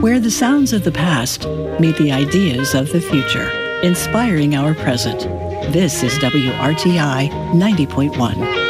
where the sounds of the past meet the ideas of the future, inspiring our present. This is WRTI 90.1.